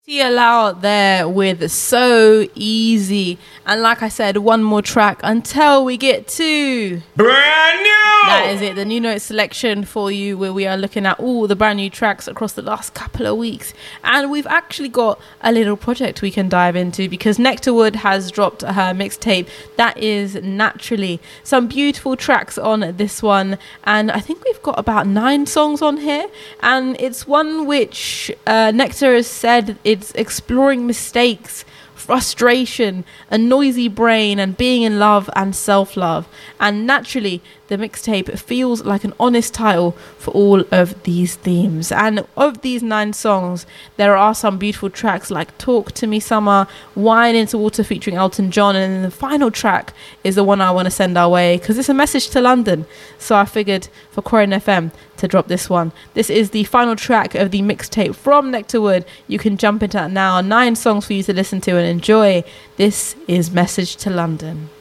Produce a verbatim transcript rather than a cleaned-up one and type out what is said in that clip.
T L out there with So Easy. And like I said, one more track until we get to brand new. That is it, the new note selection for you, where we are looking at all the brand new tracks across the last couple of weeks. And we've actually got a little project we can dive into, because Nectarwood has dropped her mixtape that is Naturally. Some beautiful tracks on this one, and I think we've got about nine songs on here, and it's one which uh, Nectar has said it's exploring mistakes, frustration, a noisy brain, and being in love and self-love. And Naturally, the mixtape feels like an honest title for all of these themes. And of these nine songs, there are some beautiful tracks like Talk to Me Summer, Wine into Water featuring Elton John, and then the final track is the one I want to send our way because it's a message to London. So I figured for Croydon F M to drop this one. This is the final track of the mixtape from Nectarwood. You can jump into that now. Nine songs for you to listen to and enjoy. This is Message to London.